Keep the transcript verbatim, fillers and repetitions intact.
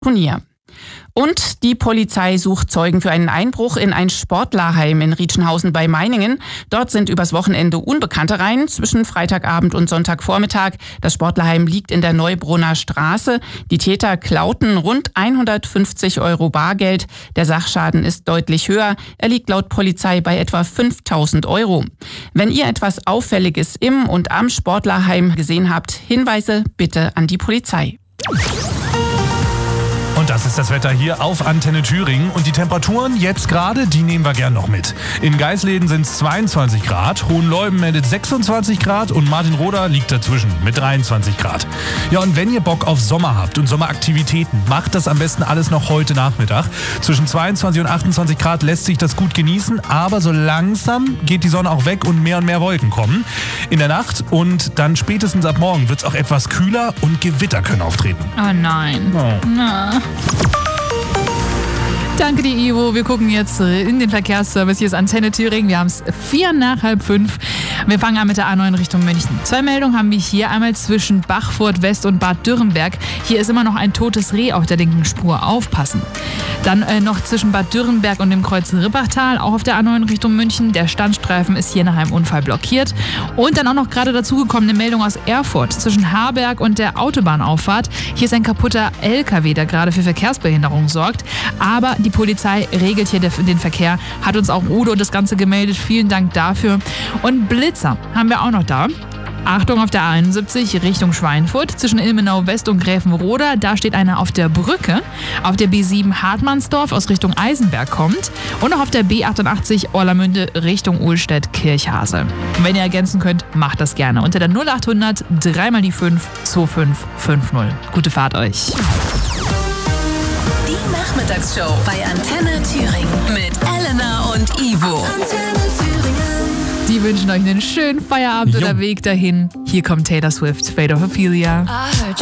Turnier. Und die Polizei sucht Zeugen für einen Einbruch in ein Sportlerheim in Rietschenhausen bei Meiningen. Dort sind übers Wochenende Unbekannte rein, zwischen Freitagabend und Sonntagvormittag. Das Sportlerheim liegt in der Neubrunner Straße. Die Täter klauten rund hundertfünfzig Euro Bargeld. Der Sachschaden ist deutlich höher. Er liegt laut Polizei bei etwa fünftausend Euro. Wenn ihr etwas Auffälliges im und am Sportlerheim gesehen habt, Hinweise bitte an die Polizei. Und das ist das Wetter hier auf Antenne Thüringen. Und die Temperaturen jetzt gerade, die nehmen wir gern noch mit. In Geisleden sind es zweiundzwanzig Grad, Hohenleuben meldet sechsundzwanzig Grad und Martinroda liegt dazwischen mit dreiundzwanzig Grad. Ja, und wenn ihr Bock auf Sommer habt und Sommeraktivitäten, macht das am besten alles noch heute Nachmittag. Zwischen zweiundzwanzig und achtundzwanzig Grad lässt sich das gut genießen, aber so langsam geht die Sonne auch weg und mehr und mehr Wolken kommen. In der Nacht und dann spätestens ab morgen wird es auch etwas kühler und Gewitter können auftreten. Oh nein. Oh. Na. Danke dir, Ivo. Wir gucken jetzt in den Verkehrsservice. Hier ist Antenne Thüringen. Wir haben es vier nach halb fünf. Wir fangen an mit der A neun Richtung München. Zwei Meldungen haben wir hier. Einmal zwischen Bachfurt West und Bad Dürrenberg. Hier ist immer noch ein totes Reh auf der linken Spur. Aufpassen. Dann äh, noch zwischen Bad Dürrenberg und dem Kreuz Rippachtal, auch auf der A neun Richtung München. Der Standstreifen ist hier nach einem Unfall blockiert. Und dann auch noch gerade dazugekommene Meldung aus Erfurt zwischen Harberg und der Autobahnauffahrt. Hier ist ein kaputter L K W, der gerade für Verkehrsbehinderung sorgt. Aber die Polizei regelt hier den Verkehr, hat uns auch Udo das Ganze gemeldet. Vielen Dank dafür. Und Blitzer haben wir auch noch da. Achtung auf der A einundsiebzig Richtung Schweinfurt zwischen Ilmenau West und Gräfenroda. Da steht einer auf der Brücke. Auf der B sieben Hartmannsdorf aus Richtung Eisenberg kommt. Und auch auf der B achtundachtzig Orlamünde Richtung Uhlstedt-Kirchhase. Und wenn ihr ergänzen könnt, macht das gerne. Unter der null achthundert drei mal die fünf zwei fünf fünf null. Gute Fahrt euch. Die Nachmittagsshow bei Antenne Thüringen mit Elena und Ivo. Antenne Thüringen. Die wünschen euch einen schönen Feierabend Jo. oder Weg dahin. Hier kommt Taylor Swift, Fate of Ophelia.